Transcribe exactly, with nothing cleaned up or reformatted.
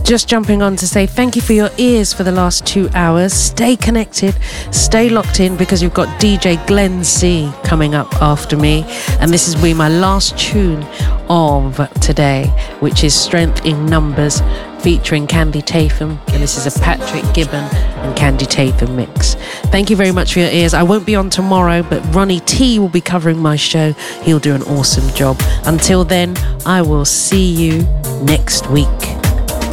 Just jumping on to say thank you for your ears for the last two hours. Stay connected, stay locked in, because you've got D J Glenn C coming up after me. And this is be my last tune of today, which is Strength in Numbers featuring Candy Tatham. And this is a Patrick Gibbon and Candy Tatham mix. Thank you very much for your ears. I won't be on tomorrow, but Ronnie T will be covering my show. He'll do an awesome job. Until then, I will see you next week.